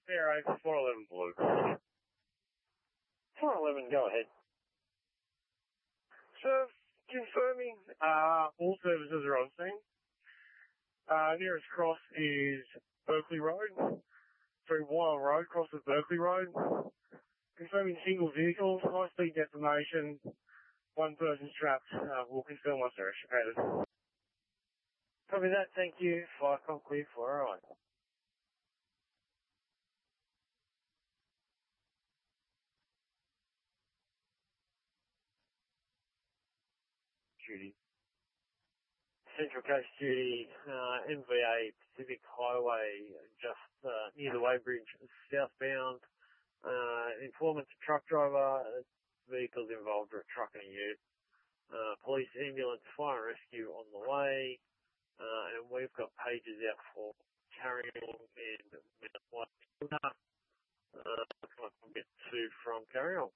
Air 8, 411 Blue. 411, go ahead. So, confirming, all services are on scene. Nearest cross is Berkeley Road. Through Weil Road, crosses Berkeley Road. Confirming single vehicle, high speed detonation, one person trapped, will confirm once they're extricated. Copy that, thank you, Flycom clear for alright. Judy. Central Coast Duty, MVA Pacific Highway, just near the Weybridge, southbound. Informant to truck driver, vehicles involved are a truck and a ute. Police, ambulance, fire and rescue on the way. And we've got pages out for Carryall and Mount White. Looks like we'll get two from Carryall.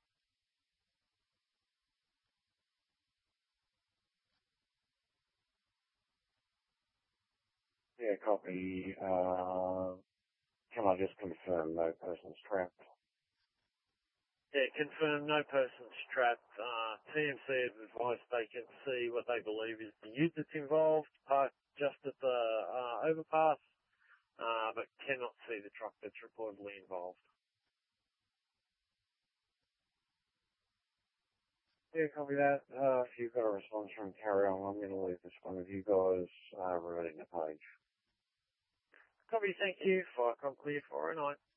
Yeah, copy. Can I just confirm no persons trapped? Yeah, confirm no persons trapped. TMC have advised they can see what they believe is the ute that's involved, parked just at the overpass, but cannot see the truck that's reportedly involved. Yeah, copy that. If you've got a response from Carryall, I'm going to leave this one with you guys, reverting the page. Copy, thank you. Flycom clear for a night.